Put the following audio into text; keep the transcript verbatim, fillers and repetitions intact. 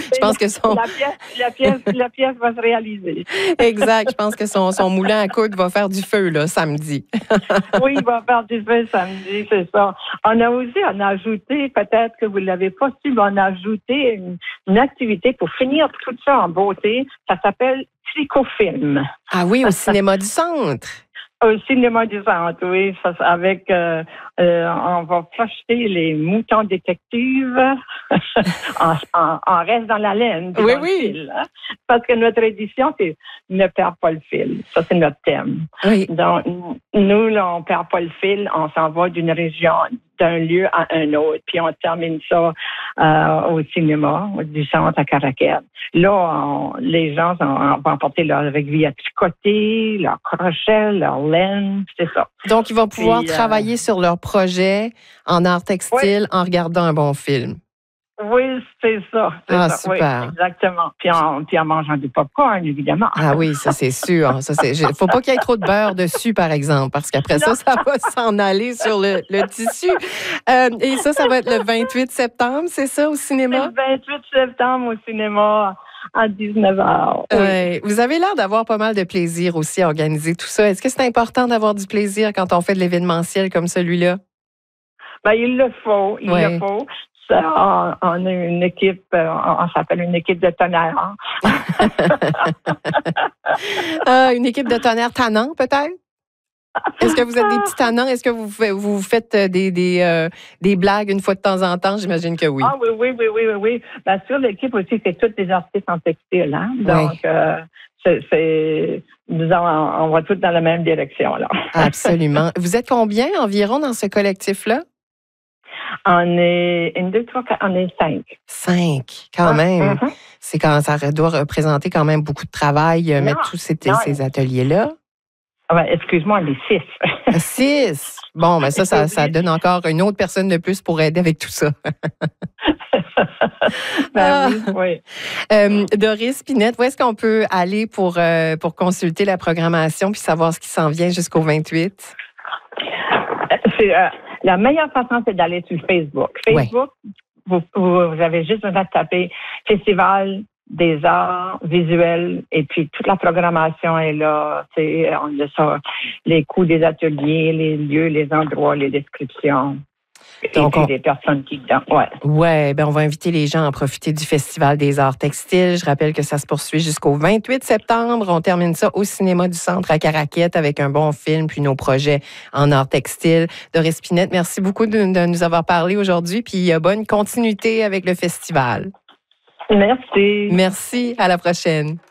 Je pense que son... La pièce, la pièce, la pièce va se réaliser. Exact. Je pense que son, son moulin à coudre va faire du feu, là, samedi. Oui, il va faire du feu samedi, c'est ça. On a aussi, on a ajouté, peut-être que vous ne l'avez pas su, mais on a ajouté une, une activité pour finir tout ça en beauté. Ça s'appelle Tricofilm. Ah oui, au cinéma du centre. Au cinéma du centre, oui. Ça, avec, euh, euh, on va projeter les moutons détectives. on, on, on reste dans la laine. Oui, dans oui. Le fil, hein? Parce que notre édition, c'est ne perd pas le fil. Ça, c'est notre thème. Oui. Donc, nous, là, on perd pas le fil. On s'en va d'une région, d'un lieu à un autre. Puis on termine ça euh, au cinéma du centre à Caraquette. Là, on, les gens on, on vont emporter leur vie à tricoter, leur crochet, leur laine, c'est ça. Donc, ils vont pouvoir Puis, travailler euh... sur leur projet en art textile oui. en regardant un bon film. Oui, c'est ça. C'est ah, ça. super. Oui, exactement. Puis en, puis en mangeant du popcorn, évidemment. Ah oui, ça, c'est sûr. Ça, c'est, faut pas qu'il y ait trop de beurre dessus, par exemple, parce qu'après non. ça, ça va s'en aller sur le, le tissu. Euh, et ça, ça va être le vingt-huit septembre, c'est ça, au cinéma? Le vingt-huit septembre au cinéma. À dix-neuf heures. Oui. Euh, vous avez l'air d'avoir pas mal de plaisir aussi à organiser tout ça. Est-ce que c'est important d'avoir du plaisir quand on fait de l'événementiel comme celui-là? Ben, il le faut. Il ouais. le faut. Ça, on, on a une équipe, on, on s'appelle une équipe de tonnerre. ah, une équipe de tonnerre tannant, peut-être? Est-ce que vous êtes des petits tannants? Est-ce que vous, vous faites des, des, euh, des blagues une fois de temps en temps? J'imagine que oui. Ah oui, oui, oui, oui, oui. oui. Bien sûr, l'équipe aussi, c'est toutes des artistes en textile. Hein? Donc, oui. euh, c'est, c'est, disons, on va tous dans la même direction. Là. Absolument. Vous êtes combien environ dans ce collectif-là? On est une, deux, trois, quatre, on est cinq. Cinq, quand même. Mm-hmm. C'est quand ça doit représenter quand même beaucoup de travail, non, mettre tous ces, non, ces ateliers-là. Ah ben, excuse-moi, on est six. Six? Bon, mais ben ça, ça, ça donne encore une autre personne de plus pour aider avec tout ça. ben ah. oui, oui. Euh, Doris Pinette, où est-ce qu'on peut aller pour, euh, pour consulter la programmation puis savoir ce qui s'en vient jusqu'au vingt-huit? C'est, euh, la meilleure façon, c'est d'aller sur Facebook. Facebook, ouais. vous, vous, vous avez juste besoin de taper Festival des arts visuels et puis toute la programmation est là. C'est, on a ça, les coûts des ateliers, les lieux, les endroits, les descriptions. Donc, et puis on... les personnes qui dedans. Ouais. Ouais, ben on va inviter les gens à profiter du Festival des arts textiles. Je rappelle que ça se poursuit jusqu'au vingt-huit septembre. On termine ça au cinéma du centre à Caraquette avec un bon film puis nos projets en arts textiles. Doris Pinette, merci beaucoup de, de nous avoir parlé aujourd'hui puis bonne continuité avec le festival. Merci. Merci. À la prochaine.